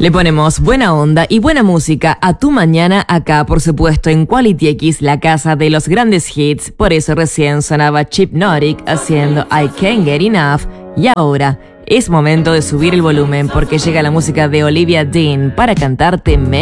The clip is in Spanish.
Le ponemos buena onda y buena música a tu mañana acá, por supuesto, en Quality X, la casa de los grandes hits. Por eso recién sonaba Hypnotic haciendo I Can't Get Enough. Y ahora es momento de subir el volumen porque llega la música de Olivia Dean para cantarte